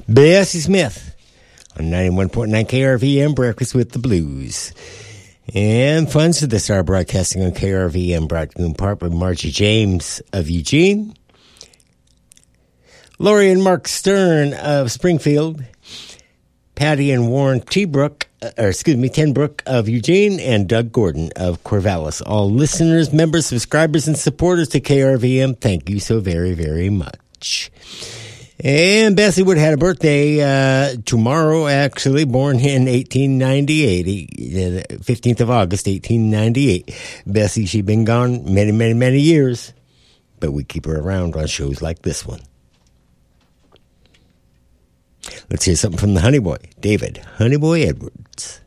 Bessie Smith on 91.9 KRVM, Breakfast with the Blues. And funds for this are broadcasting on KRVM Broadcom Park with Margie James of Eugene, Lori and Mark Stern of Springfield, Patty and Warren Tenbrook of Eugene, and Doug Gordon of Corvallis. All listeners, members, subscribers, and supporters to KRVM, thank you so very, very much. And Bessie Wood had a birthday tomorrow, actually, born in 1898, 15th of August, 1898. Bessie, she's been gone many, many, many years, but we keep her around on shows like this one. Let's hear something from the Honey Boy, David Honey Boy Edwards.